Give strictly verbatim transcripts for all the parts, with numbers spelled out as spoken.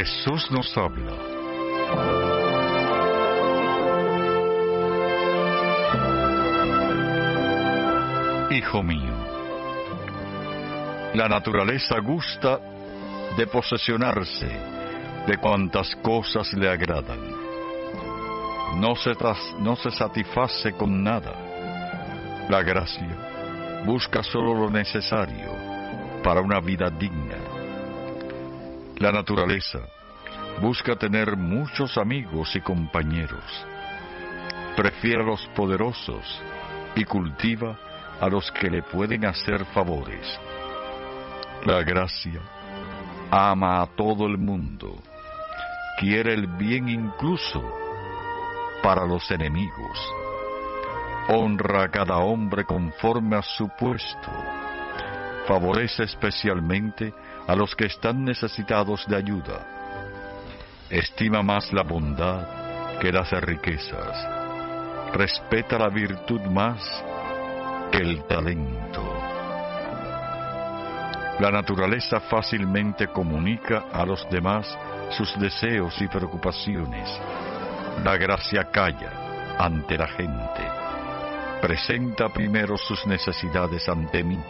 Jesús nos habla. Hijo mío, la naturaleza gusta de posesionarse de cuantas cosas le agradan. No se, tras, no se satisface con nada. La gracia busca solo lo necesario para una vida digna. La naturaleza busca tener muchos amigos y compañeros. Prefiere a los poderosos y cultiva a los que le pueden hacer favores. La gracia ama a todo el mundo, quiere el bien incluso para los enemigos, honra a cada hombre conforme a su puesto, favorece especialmente a los que están necesitados de ayuda, estima más la bondad que las riquezas, respeta la virtud más que el talento. La naturaleza fácilmente comunica a los demás sus deseos y preocupaciones. La gracia calla ante la gente, presenta primero sus necesidades ante mí.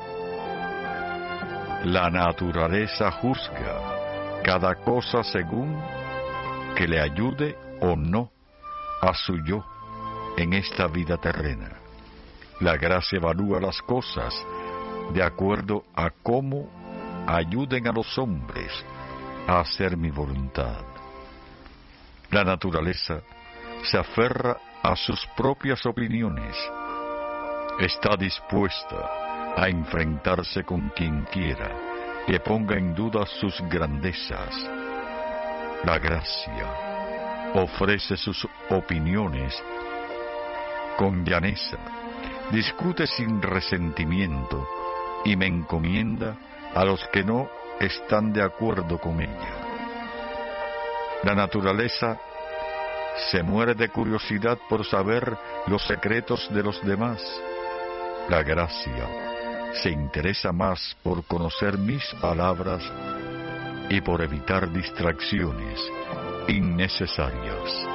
La naturaleza juzga cada cosa según que le ayude o no a su yo en esta vida terrena. La gracia evalúa las cosas de acuerdo a cómo ayuden a los hombres a hacer mi voluntad. La naturaleza se aferra a sus propias opiniones, está dispuesta a enfrentarse con quien quiera que ponga en duda sus grandezas. La gracia ofrece sus opiniones con llaneza, discute sin resentimiento y me encomienda a los que no están de acuerdo con ella. La naturaleza se muere de curiosidad por saber los secretos de los demás. La gracia se interesa más por conocer mis palabras y por evitar distracciones innecesarias.